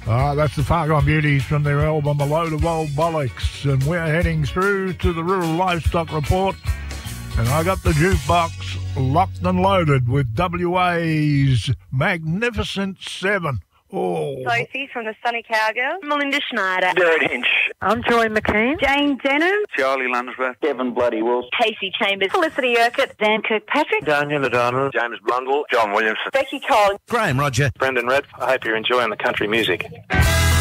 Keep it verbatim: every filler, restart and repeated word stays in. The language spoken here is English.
Ah, that's the Fargon Beauties from their album A Load of Old Bollocks, and we're heading through to the Rural Livestock Report, and I got the jukebox locked and loaded with W A's Magnificent Seven. Oh. Sophie from the Sunny Cowgirl. Melinda Schneider. Derek Hinch. I'm Joy McKean. Jane Denham. Charlie Lunsworth. Kevin Bloody Wolf. Casey Chambers. Felicity Urquhart. Dan Kirkpatrick. Daniel O'Donnell. James Blundell. John Williamson. Becky Collins. Graham Roger. Brendan Red. I hope you're enjoying the country music.